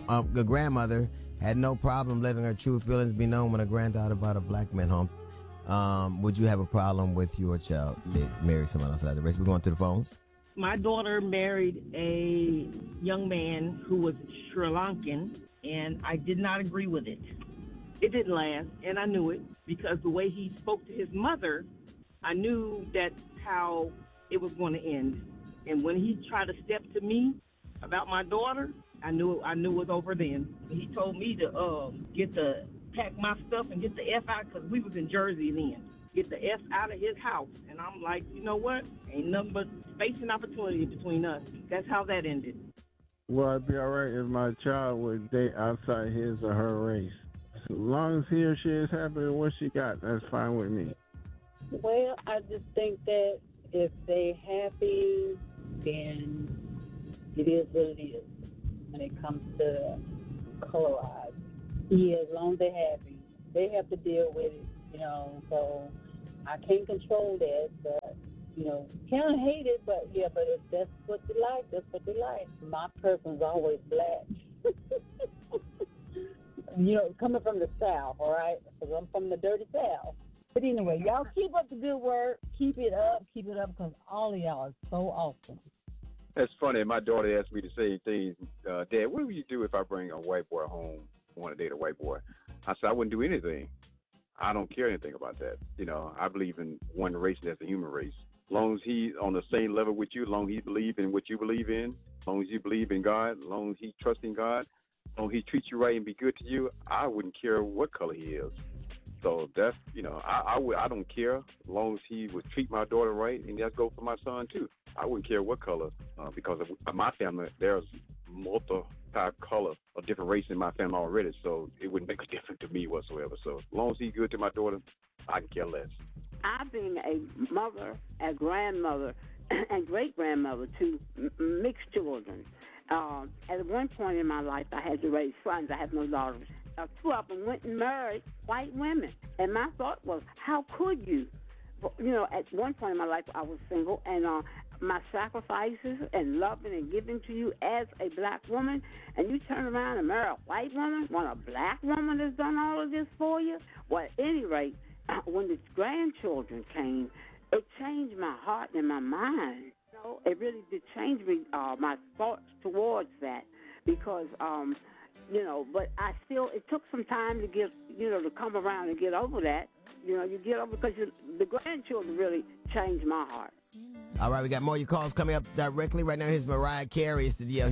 the grandmother had no problem letting her true feelings be known when her granddaughter brought a black man home. Would you have a problem with your child marry someone outside the race? We're going to the phones. My daughter married a young man who was Sri Lankan, and I did not agree with it. It didn't last, and I knew it because the way he spoke to his mother, I knew that's how it was going to end. And when he tried to step to me about my daughter, I knew it was over then. He told me to pack my stuff and get the F out because we was in Jersey then. Get the F out of his house. And I'm like, you know what? Ain't nothing but space and opportunity between us. That's how that ended. Well, it'd be all right if my child would date outside his or her race. As long as he or she is happy with what she got, that's fine with me. Well, I just think that if they happy, then it is what it is when it comes to colorized. Yeah, as long as they're happy, they have to deal with it, so I can't control that, but, kind of hate it, but if that's what they like, that's what they like. My person's always black. Coming from the South, all right? Because I'm from the dirty South. But anyway, y'all keep up the good work. Keep it up, because all of y'all are so awesome. That's funny. My daughter asked me the same thing. Dad, what would you do if I bring a white boy home, want to date a white boy? I said, I wouldn't do anything. I don't care anything about that. I believe in one race, that's the human race. As long as he's on the same level with you, as long as he believes in what you believe in, as long as you believe in God, as long as he trusts in God, as long as he treats you right and be good to you, I wouldn't care what color he is. So that's, I don't care as long as he would treat my daughter right, and that's go for my son too. I wouldn't care what color, because of my family, there's multi-color or different race in my family already, so it wouldn't make a difference to me whatsoever. So as long as he's good to my daughter, I can care less. I've been a mother, a grandmother, and great-grandmother to mixed children. At one point in my life, I had to raise sons. I have no daughters. Two of them went and married white women. And my thought was, how could you? At one point in my life, I was single, and my sacrifices and loving and giving to you as a black woman, and you turn around and marry a white woman when a black woman has done all of this for you? Well, at any rate, when the grandchildren came, it changed my heart and my mind. It really did change me, my thoughts towards that, because but I still, it took some time to get, to come around and get over that. You get over, because the grandchildren really changed my heart. All right, we got more of your calls coming up directly right now. Here's Mariah Carey. It's the